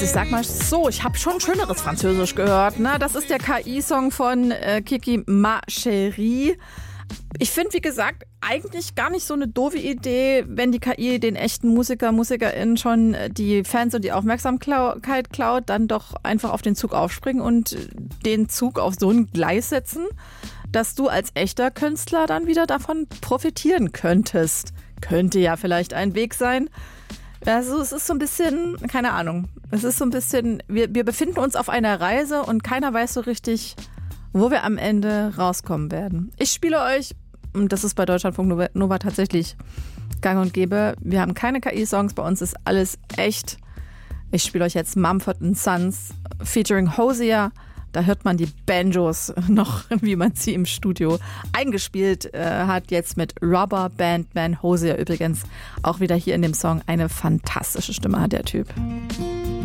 Also ich sag mal so, ich habe schon schöneres Französisch gehört. Ne? Das ist der KI-Song von Kiki Ma Chérie. Ich finde, wie gesagt, eigentlich gar nicht so eine doofe Idee, wenn die KI den echten MusikerInnen schon die Fans und die Aufmerksamkeit klaut, dann doch einfach auf den Zug aufspringen und den Zug auf so ein Gleis setzen, dass du als echter Künstler dann wieder davon profitieren könntest. Könnte ja vielleicht ein Weg sein. Also es ist so ein bisschen, keine Ahnung, es ist so ein bisschen, wir befinden uns auf einer Reise und keiner weiß so richtig, wo wir am Ende rauskommen werden. Ich spiele euch, und das ist bei Deutschlandfunk Nova tatsächlich gang und gäbe, wir haben keine KI-Songs, bei uns ist alles echt. Ich spiele euch jetzt Mumford & Sons featuring Hosier. Da hört man die Banjos noch, wie man sie im Studio eingespielt hat. Jetzt mit Rubber Band Man Hosier übrigens auch wieder hier in dem Song. Eine fantastische Stimme hat der Typ.